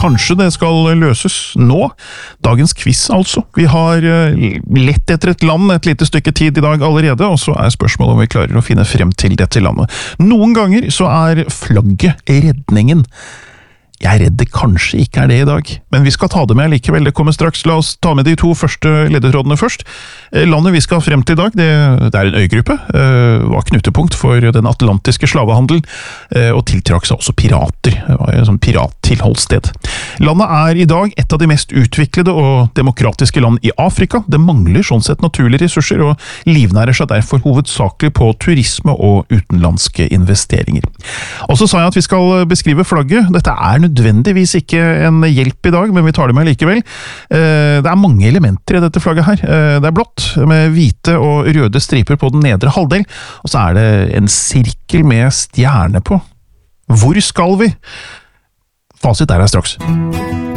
kanskje det skal løses nå. Dagens quiz altså. Vi har lett etter et land et lite stykke tid i dag allerede, og så spørsmålet om vi klarer å finne frem til dette landet. Noen ganger så flagget redningen. Jeg redd det kanskje ikke det i dag, men vi skal ta det med likevel, det kommer straks. La oss ta med de to første ledetrådene først. Landet vi skal frem til i dag, det en øygruppe, var knutepunkt for den atlantiske slavehandelen, og tiltrakk seg også pirater. Det var et sånn pirattilholdssted. Landet i dag et av de mest utviklede og demokratiske land i Afrika. Det mangler sånn sett naturlige ressurser, og livnærer seg derfor hovedsakelig på turisme og utenlandske investeringer. Og så sa jeg at vi skal beskrive flagget. Dette nødvendigvis ikke en hjelp i dag, men vi tar det med likevel. Det mange elementer i dette flagget her. Det blått, med hvite og røde striper på den nedre halvdel, og så det en sirkel med stjerne på. Hvor skal vi? Fasit jeg straks.